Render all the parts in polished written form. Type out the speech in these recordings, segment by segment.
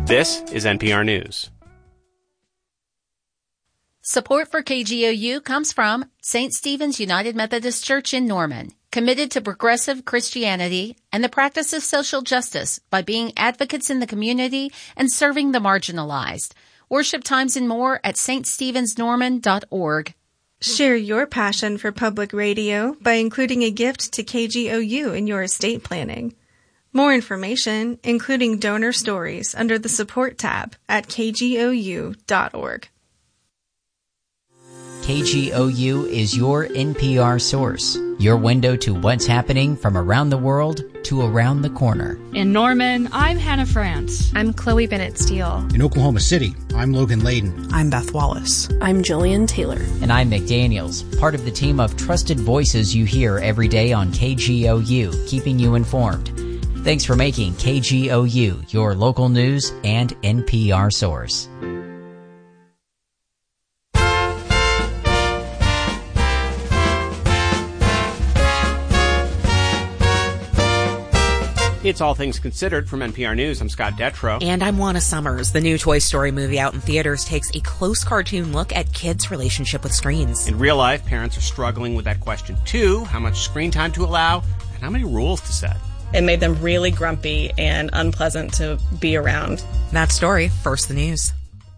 This is NPR News. Support for KGOU comes from St. Stephen's United Methodist Church in Norman, committed to progressive Christianity and the practice of social justice by being advocates in the community and serving the marginalized. Worship times and more at ststevensnorman.org. Share your passion for public radio by including a gift to KGOU in your estate planning. More information, including donor stories, under the Support tab at kgou.org. KGOU is your NPR source, your window to what's happening from around the world to around the corner. In Norman, I'm Hannah France. I'm Chloe Bennett Steele. In Oklahoma City, I'm Logan Layden. I'm Beth Wallace. I'm Jillian Taylor. And I'm McDaniels, part of the team of trusted voices you hear every day on KGOU, keeping you informed. Thanks for making KGOU your local news and NPR source. It's All Things Considered from NPR News. I'm Scott Detrow. And I'm Juana Summers. The new Toy Story movie out in theaters takes a close cartoon look at kids' relationship with screens. In real life, parents are struggling with that question too. How much screen time to allow and how many rules to set. It made them really grumpy and unpleasant to be around. That story, first the news.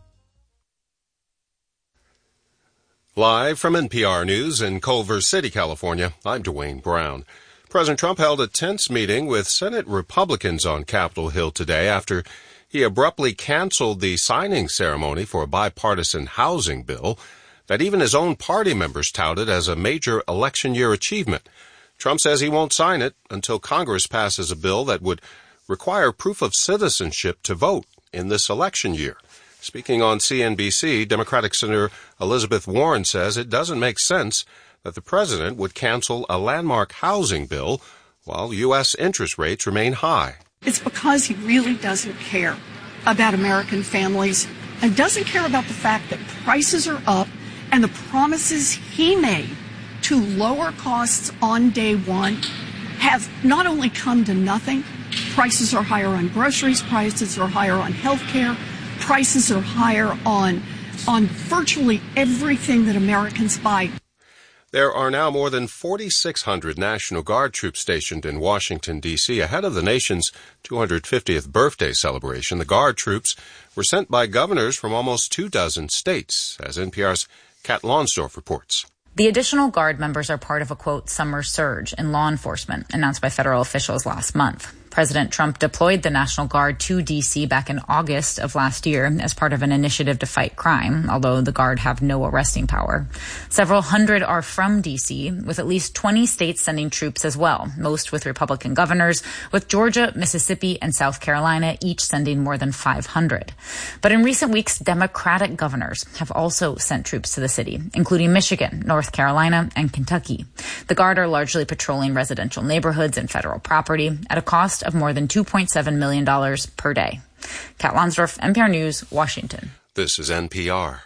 Live from NPR News in Culver City, California, I'm Dwayne Brown. President Trump held a tense meeting with Senate Republicans on Capitol Hill today after he abruptly canceled the signing ceremony for a bipartisan housing bill that even his own party members touted as a major election year achievement. Trump says he won't sign it until Congress passes a bill that would require proof of citizenship to vote in this election year. Speaking on CNBC, Democratic Senator Elizabeth Warren says it doesn't make sense that the president would cancel a landmark housing bill while U.S. interest rates remain high. It's because he really doesn't care about American families and doesn't care about the fact that prices are up and the promises he made to lower costs on day one have not only come to nothing, prices are higher on groceries, prices are higher on health care, prices are higher on virtually everything that Americans buy. There are now more than 4,600 National Guard troops stationed in Washington, D.C. ahead of the nation's 250th birthday celebration. The Guard troops were sent by governors from almost 24 states, as NPR's Kat Lonsdorf reports. The additional Guard members are part of a, quote, summer surge in law enforcement announced by federal officials last month. President Trump deployed the National Guard to D.C. back in August of last year as part of an initiative to fight crime, although the Guard have no arresting power. Several hundred are from D.C., with at least 20 states sending troops as well, most with Republican governors, with Georgia, Mississippi, and South Carolina each sending more than 500. But in recent weeks, Democratic governors have also sent troops to the city, including Michigan, North Carolina, and Kentucky. The Guard are largely patrolling residential neighborhoods and federal property at a cost of more than $2.7 million per day. Kat Lonsdorf, NPR News, Washington. This is NPR.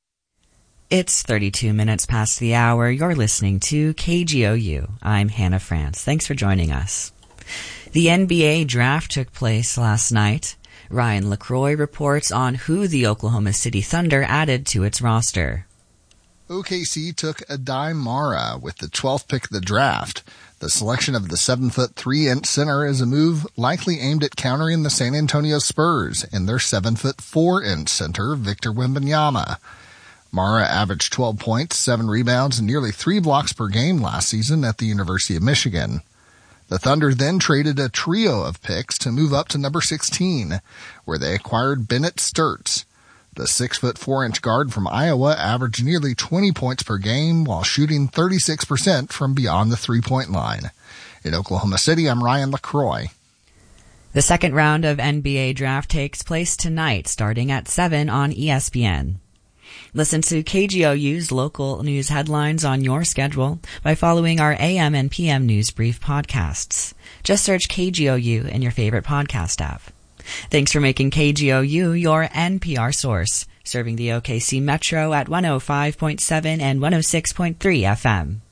It's 32 minutes past the hour. You're listening to KGOU. I'm Hannah France. Thanks for joining us. The NBA draft took place last night. Ryan LaCroix reports on who the Oklahoma City Thunder added to its roster. OKC took Adai Mara with the 12th pick of the draft. The selection of the 7'3" center is a move likely aimed at countering the San Antonio Spurs and their 7'4" center, Victor Wembanyama. Mara averaged 12 points, 7 rebounds, and nearly 3 blocks per game last season at the University of Michigan. The Thunder then traded a trio of picks to move up to number 16, where they acquired Bennett Sturtz. The 6'4" guard from Iowa averaged nearly 20 points per game while shooting 36% from beyond the three-point line. In Oklahoma City, I'm Ryan LaCroix. The second round of NBA draft takes place tonight, starting at 7 on ESPN. Listen to KGOU's local news headlines on your schedule by following our AM and PM News Brief podcasts. Just search KGOU in your favorite podcast app. Thanks for making KGOU your NPR source, serving the OKC Metro at 105.7 and 106.3 FM.